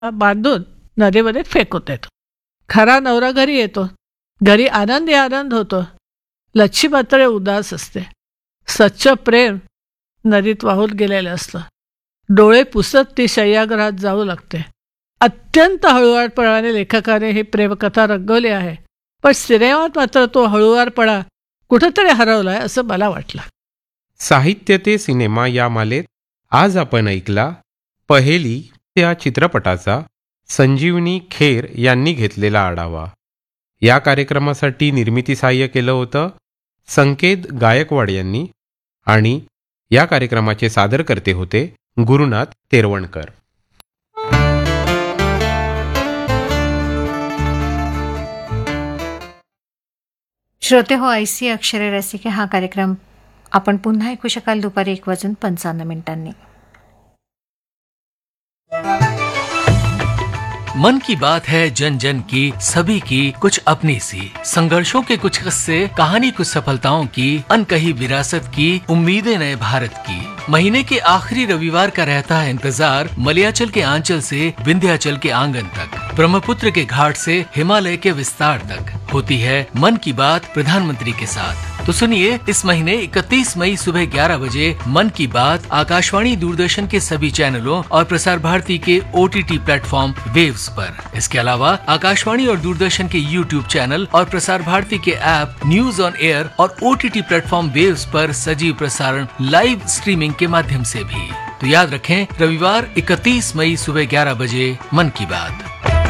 बांधून नदीमध्ये फेकून देतो. खरा नवरा घरी येतो. घरी आनंदी आनंद होतो. लच्छी मात्र उदास असते. सच्च प्रेम नदीत वाहून गेलेलं असतं. डोळे पुसत ती शय्यागृहात जाऊ लागते. अत्यंत हळुवारपणाने लेखकाने ही प्रेमकथा रंगवली आहे, पण सिनेमात मात्र तो हळुवारपणा कुठेतरी हरवलाय असं मला वाटलं. साहित्य ते सिनेमा या मालेत आज आपण ऐकला पहेली या चित्रपटाचा संजीवनी खेर यांनी घेतलेला आढावा. या कार्यक्रमासाठी निर्मिती सहाय्य केलं होतं संकेत गायकवाड यांनी आणि या कार्यक्रमाचे सादरकर्ते होते गुरुनाथ तेरवणकर. श्रोते हो, ऐसी अक्षरे रसिके हा कार्यक्रम आपण पुन्हा ऐकू शकाल दुपारी 1:55 मन की बात है जन जन की, सभी की कुछ अपनी सी. संघर्षों के कुछ किस्से, कहानी कुछ सफलताओं की, अनकही विरासत की, उम्मीदें नए भारत की. महीने के आखिरी रविवार का रहता है इंतजार मलयाचल के आंचल से विंध्याचल के आंगन तक, ब्रह्मपुत्र के घाट से हिमालय के विस्तार तक होती है मन की बात प्रधानमंत्री के साथ. तो सुनिए, इस महीने 31 मई सुबह 11 बजे मन की बात आकाशवाणी दूरदर्शन के सभी चैनलों और प्रसार भारती के OTT प्लेटफॉर्म वेव्स पर. इसके अलावा आकाशवाणी और दूरदर्शन के YouTube चैनल और प्रसार भारती के ऐप न्यूज ऑन एयर और OTT प्लेटफॉर्म वेव्स पर सजीव प्रसारण लाइव स्ट्रीमिंग के माध्यम से भी. तो याद रखें, रविवार 31 मई सुबह 11 बजे मन की बात.